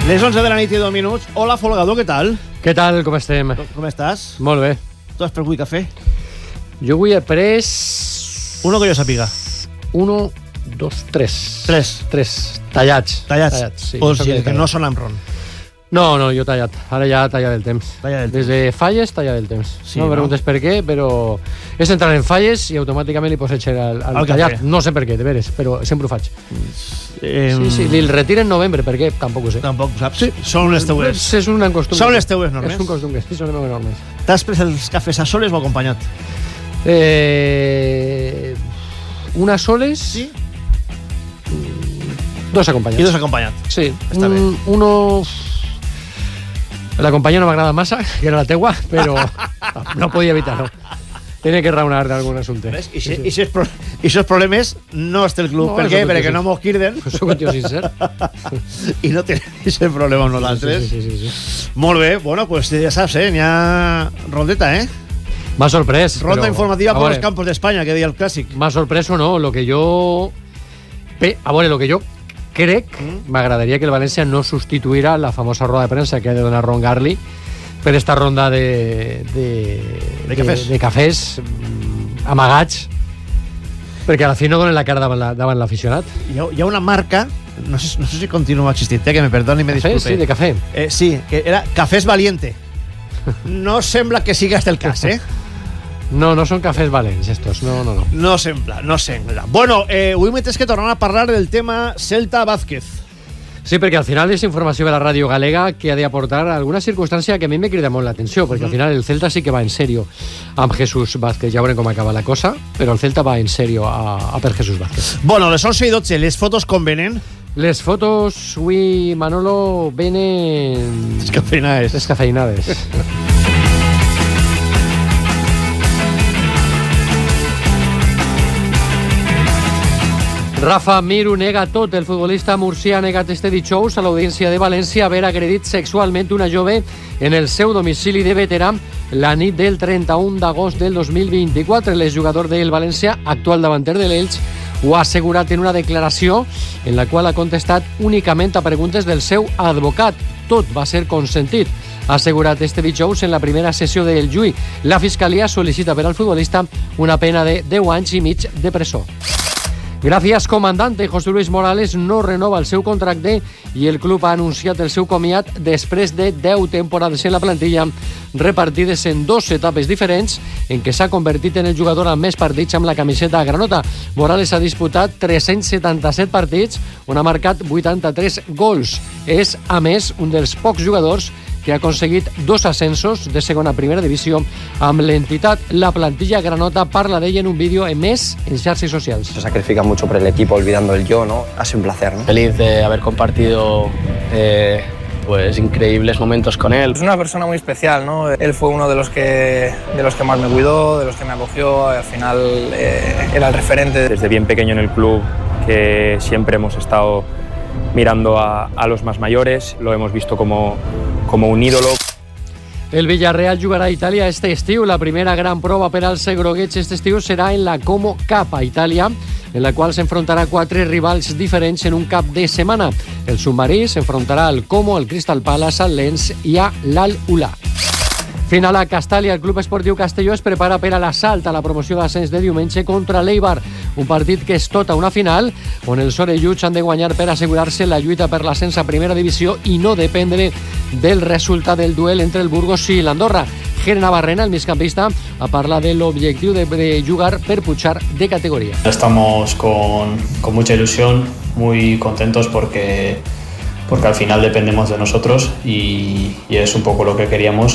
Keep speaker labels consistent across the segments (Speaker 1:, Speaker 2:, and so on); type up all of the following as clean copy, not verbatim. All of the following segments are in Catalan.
Speaker 1: Les 11 de la nit i 2 minuts. Hola, Folgado, què tal?
Speaker 2: Què tal, com estem?
Speaker 1: Com estàs?
Speaker 2: Molt bé.
Speaker 1: Tu has pres avui cafè?
Speaker 2: Jo avui he pres...
Speaker 1: Uno que jo sàpiga.
Speaker 2: 1, 2, 3. 3 tallats.
Speaker 1: Tallats?
Speaker 2: Sí,
Speaker 1: O sigui, que no són amb ron.
Speaker 2: No, jo tallat. Ara ja talla del temps.
Speaker 1: Talla del temps.
Speaker 2: Des de falles, talla del temps.
Speaker 1: Sí,
Speaker 2: no me preguntes per què, però és entrar en falles i automàticament li pots eixir al tallat.
Speaker 1: cafè.
Speaker 2: No sé per què, de veres, però sempre ho faig. Sí, li retiren en novembre, per què? Tampoc ho sé.
Speaker 1: Tampoc ho saps? Sí. Són les teues.
Speaker 2: És un costum.
Speaker 1: Són les teues normes.
Speaker 2: És un costum que sí, són les meves normes.
Speaker 1: T'has pres els cafès a soles o acompanyat?
Speaker 2: Una soles...
Speaker 1: Sí.
Speaker 2: Dos acompanyats.
Speaker 1: I dos acompanyat.
Speaker 2: Sí.
Speaker 1: Està bé.
Speaker 2: Uno... La companya no m'agrada massa, que era la teua, però no podia evitar-ho. Tiene que raonar d'algun assumpte.
Speaker 1: I esos problemes no és el club.
Speaker 2: No,
Speaker 1: per què?
Speaker 2: eso
Speaker 1: Perquè
Speaker 2: sí.
Speaker 1: no mos quirden.
Speaker 2: Soc un tio sincer.
Speaker 1: I no tenen aquest problema amb nosaltres.
Speaker 2: Sí.
Speaker 1: Molt bé. Bueno, pues ja saps, n'hi ha rondeta,
Speaker 2: M'ha sorprès.
Speaker 1: Ronda
Speaker 2: però,
Speaker 1: informativa
Speaker 2: a
Speaker 1: por
Speaker 2: veure,
Speaker 1: los campos de España, que deia el clàssic.
Speaker 2: M'ha sorprès o no, lo que jo crec, m'agradaria que el València no substituirà la famosa roda de premsa que ha de donar Ron Garli per esta ronda de cafès amagats, perquè a la fi no donen la cara davant l'aficionat.
Speaker 1: Hi ha una marca, no sé si continua existint, que me perdoni i me disculpe.
Speaker 2: Sí, de cafè.
Speaker 1: Sí, que era Cafés Valiente. No sembla que siga este el cas,
Speaker 2: No són cafès valents, estos. No.
Speaker 1: No sembla. Bueno, avui m'he que tornar a parlar del tema Celta Vázquez.
Speaker 2: Sí, perquè al final és informació de la ràdio galega que ha d'aportar alguna circumstància que a mi me crida molt l'atenció, perquè al final el Celta sí que va en serio amb Jesús Vázquez. Ja veurem com acaba la cosa, però el Celta va en serio a per Jesús Vázquez.
Speaker 1: Bueno, les 11 i 12, les fotos com venen?
Speaker 2: Les fotos, avui, Manolo, venen... Descafeinades. Rafa Mir ho nega tot. El futbolista murcià ha negat este dijous a l'Audiència de València haver agredit sexualment una jove en el seu domicili de Veterà la nit del 31 d'agost del 2024. L'exjugador del València, actual davanter de l'Elx, ho ha assegurat en una declaració en la qual ha contestat únicament a preguntes del seu advocat. Tot va ser consentit, ha assegurat este dijous en la primera sessió del juí. La Fiscalia sol·licita per al futbolista una pena de 10 anys i mig de presó. Gràcies, comandante. José Luis Morales no renova el seu contracte i el club ha anunciat el seu comiat després de 10 temporades en la plantilla, repartides en 2 etapes diferents, en què s'ha convertit en el jugador amb més partits amb la camiseta granota. Morales ha disputat 377 partits, on ha marcat 83 gols. És, a més, un dels pocs jugadors que ha aconseguit 2 ascensos de segona a primera divisió amb l'entitat. La plantilla granota parla d'ella en un vídeo emès en xarxes socials.
Speaker 3: Se sacrifica mucho por el equipo, olvidando el yo, ¿no? Ha sido un placer, ¿no?
Speaker 4: Feliz de haber compartido pues increíbles momentos con él.
Speaker 5: Es una persona muy especial, ¿no? Él fue uno de los que más me cuidó, de los que me acogió. Al final era el referente.
Speaker 6: Desde bien pequeño en el club, que siempre hemos estado mirando a los más mayores, lo hemos visto como un ídolo.
Speaker 2: El Villarreal jugarà a Itàlia este estiu. La primera gran prova per als groguets este estiu serà en la Como Cup a Itàlia, en la qual s'enfrontarà 4 rivals diferents en un cap de setmana. El submarí s'enfrontarà al Como, al Crystal Palace, al Lens i a l'Al-Ula. Final a Castalla. El Club Esportiu Castelló es prepara per a l'assalt a la promoció d'ascens de diumenge contra l'Eibar, un partit que és tota una final on els orelluts han de guanyar per assegurar-se la lluita per l'ascens a primera divisió i no dependre del resultat del duel entre el Burgos i l'Andorra. Jere Navarrena, el migcampista, ha parlat de l'objectiu de jugar per pujar de categoría.
Speaker 7: Estamos con mucha ilusión, muy contentos porque al final dependemos de nosotros y es un poco lo que queríamos.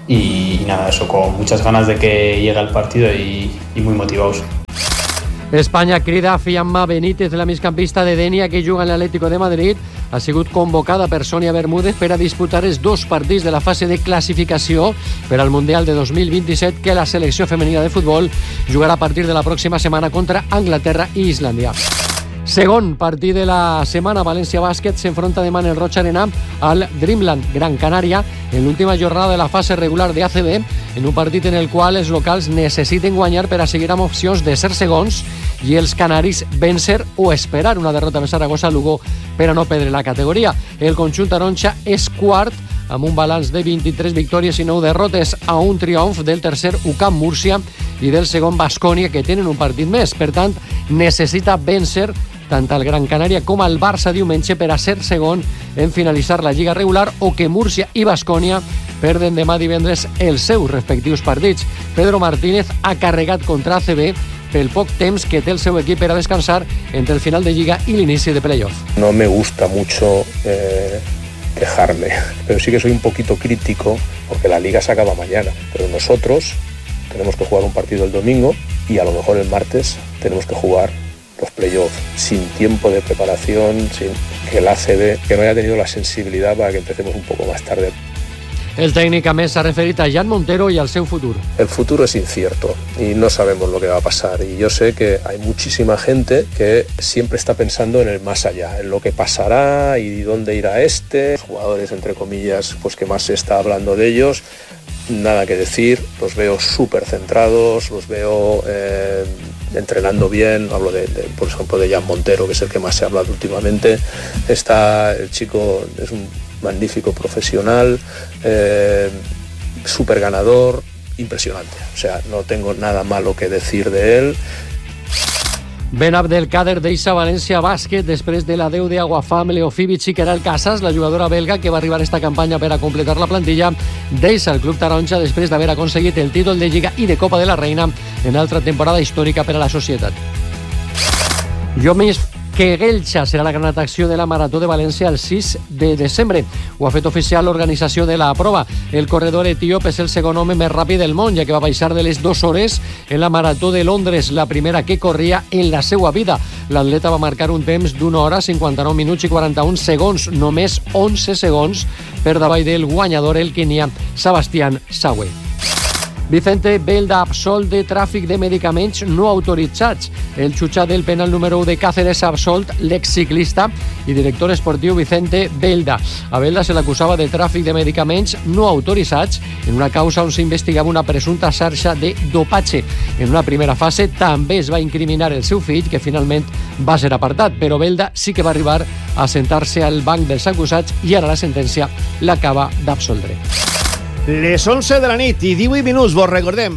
Speaker 7: Y nada, eso, con muchas ganas de que llegue el partido y muy motivados.
Speaker 2: Espanya crida a Fiamma Benítez, la migcampista de Denia que juga en l'Atlético de Madrid. Ha sigut convocada per Sonia Bermúdez per a disputar els 2 partits de la fase de classificació per al Mundial de 2027 que la selecció femenina de futbol jugarà a partir de la pròxima setmana contra Anglaterra i Islàndia. Segon partit de la setmana, València Bàsquet s'enfronta demà en el Roig Arena al Dreamland Gran Canària en l'última jornada de la fase regular de ACB, en un partit en el qual els locals necessiten guanyar per a seguir amb opcions de ser segons i els canaris vèncer o esperar una derrota a Saragossa-Lugo per a no perdre la categoria. El conjunt taronja és quart amb un balanç de 23 victòries i 9 derrotes, a un triomf del tercer UCAM Múrcia i del segon Baskonia, que tenen un partit més. Per tant, necessita vèncer tant al Gran Canària com al Barça diumenge per a ser segon en finalitzar la lliga regular, o que Múrcia i Baskonia perden demà divendres els seus respectius partits. Pedro Martínez ha carregat contra ACB pel poc temps que té el seu equip per a descansar entre el final de lliga i l'inici de playoff.
Speaker 8: No me gusta mucho quejarme, pero sí que soy un poquito crítico porque la liga se acaba mañana, pero nosotros tenemos que jugar un partido el domingo y a lo mejor el martes tenemos que jugar los playoffs sin tiempo de preparación, sin que el ACB que no haya tenido la sensibilidad para que empecemos un poco más tarde.
Speaker 2: El tècnic a més s'ha referit a Jan Montero y al seu futur.
Speaker 8: El futuro es incierto y no sabemos lo que va a pasar, y yo sé que hay muchísima gente que siempre está pensando en el más allá, en lo que pasará y dónde irá los jugadores, entre comillas, pues que más se está hablando de ellos. Nada que decir, los veo súper centrados, los veo entrenando bien. Hablo por ejemplo, de Jan Montero, que es el que más se ha hablado últimamente. El chico es un magnífico profesional, súper ganador, impresionante. O sea, no tengo nada malo que decir de él.
Speaker 2: Ben Abdelkader deixa València Bàsquet després de l'adeu d'Aguafam, Leofivic i Keral Casas. La jugadora belga, que va arribar a esta campanya per a completar la plantilla, deixa el club taronja després d'haver aconseguit el títol de Lliga i de Copa de la Reina en altra temporada històrica per a la societat. Jomis Kegelcha serà la gran atracció de la Marató de València el 6 de desembre. Ho ha fet oficial l'organització de la prova. El corredor etíop és el segon home més ràpid del món, ja que va baixar de les 2 hores en la Marató de Londres, la primera que corria en la seva vida. L'atleta va marcar un temps d'1 hora, 59 minuts i 41 segons, només 11 segons per davall del guanyador, el kenià Sebastian Sawe. Vicente Belda absolt de tràfic de medicaments no autoritzats. El jutjat del penal número 1 de Càceres ha absolt l'exciclista i director esportiu Vicente Belda. A Belda se l'acusava de tràfic de medicaments no autoritzats en una causa on s'investigava una presumpta xarxa de dopatge. En una primera fase també es va incriminar el seu fill, que finalment va ser apartat, però Belda sí que va arribar a sentar-se al banc dels acusats i ara la sentència l'acaba d'absoldre.
Speaker 1: Les 11 de la nit i 18 minuts, vos recordem,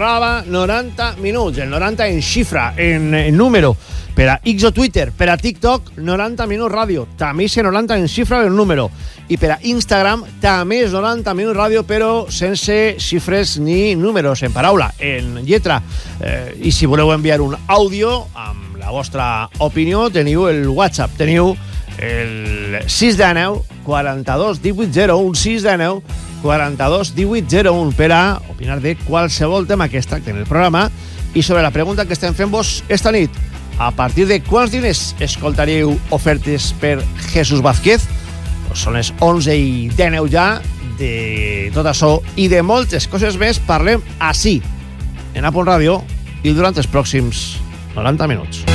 Speaker 1: @90 minuts, el 90 en xifra, en número, per a X o Twitter, per a TikTok, 90 minuts ràdio, també és 90 en xifra en número, i per a Instagram també és 90 minuts ràdio, però sense xifres ni números, en paraula, en lletra. I si voleu enviar un àudio amb la vostra opinió, teniu el WhatsApp, teniu el 619 42 1801, 619 42 1801, per a opinar de qualsevol tema que es tracti en el programa. I sobre la pregunta que estem fent-vos esta nit, a partir de quants diners escoltaríeu ofertes per Jesús Vázquez? Pues són les 11 i 19 ja. De tot això i de moltes coses més parlem així, en Apple Ràdio, i durant els pròxims 90 minuts.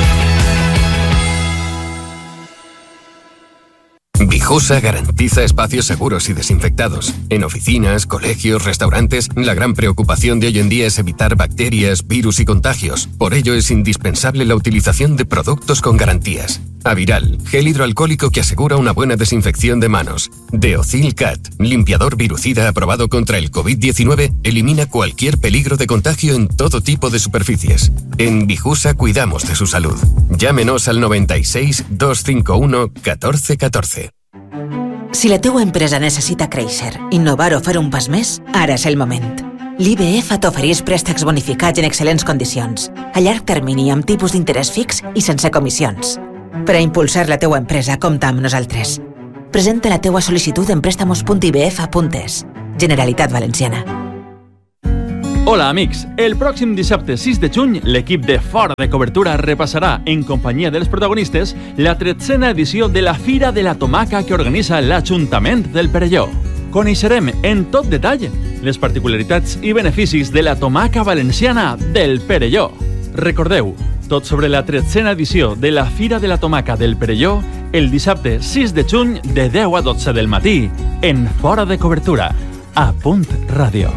Speaker 9: Vijosa garantiza espacios seguros y desinfectados. En oficinas, colegios, restaurantes, la gran preocupación de hoy en día es evitar bacterias, virus y contagios. Por ello es indispensable la utilización de productos con garantías. Aviral, gel hidroalcohólico que asegura una buena desinfección de manos. Deocil Cat, limpiador virucida aprobado contra el COVID-19, elimina cualquier peligro de contagio en todo tipo de superficies. En Vijusa cuidamos de su salud. Llámenos al 96 251 1414.
Speaker 10: Si la teua empresa necessita créixer, innovar o fer un pas més, ara és el moment. L'IBF t'ofereix préstecs bonificats en excel·lents condicions, a llarg termini amb tipus d'interès fix i sense comissions. Per a impulsar la teua empresa, compta amb nosaltres. Presenta la teua sol·licitud en préstamos.ibf.es. Generalitat Valenciana.
Speaker 11: Hola, amics. El pròxim dissabte 6 de juny, l'equip de Fora de Cobertura repassarà, en companyia dels protagonistes, la 13a edició de la Fira de la Tomaca que organitza l'Ajuntament del Perelló. Coneixerem en tot detall les particularitats i beneficis de la tomaca valenciana del Perelló. Recordeu, tot sobre la 13a edició de la Fira de la Tomaca del Perelló el dissabte 6 de juny de 10 a 12 del matí en Fora de Cobertura, a Punt Ràdio.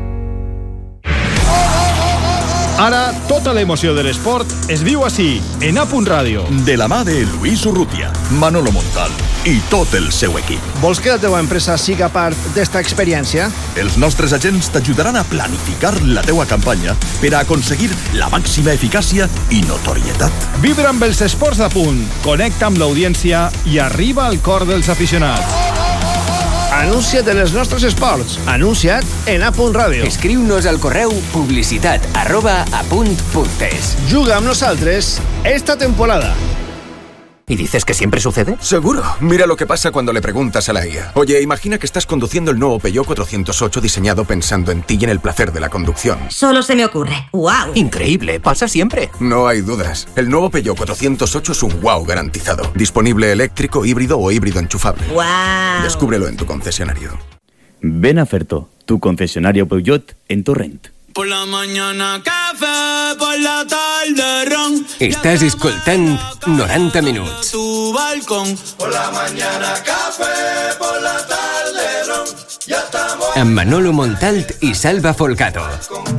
Speaker 12: Ara, tota l'emoció de l'esport es viu així, en A Punt Ràdio.
Speaker 13: De la mà de Luis Urrutia, Manolo Montal i tot el seu equip.
Speaker 1: Vols que la teva empresa siga part d'esta experiència?
Speaker 13: Els nostres agents t'ajudaran a planificar la teua campanya per a aconseguir la màxima eficàcia i notorietat.
Speaker 12: Vibra amb els esports a punt, connecta amb l'audiència i arriba al cor dels aficionats.
Speaker 1: Anuncia't en els nostres esports. Anuncia't en A Punt Ràdio.
Speaker 14: Escriu-nos al correu publicitat@apunt.es.
Speaker 1: Juga amb nosaltres esta temporada.
Speaker 14: ¿Y dices que siempre sucede?
Speaker 15: Seguro. Mira lo que pasa cuando le preguntas a la IA. Oye, imagina que estás conduciendo el nuevo Peugeot 408 diseñado pensando en ti y en el placer de la conducción.
Speaker 16: Solo se me ocurre. ¡Wow!
Speaker 14: Increíble, pasa siempre.
Speaker 15: No hay dudas. El nuevo Peugeot 408 es un wow garantizado. Disponible eléctrico, híbrido o híbrido enchufable.
Speaker 16: ¡Wow!
Speaker 15: Descúbrelo en tu concesionario.
Speaker 17: Ven a Ferto, tu concesionario Peugeot en Torrent.
Speaker 18: Por la mañana café, por la tarde ron.
Speaker 14: Estàs escoltant 90 minuts.
Speaker 18: Tu balcón. Por la mañana café, por la tarde ron. Ya estamos.
Speaker 14: Amb Manolo Montalt i Salva Folgado.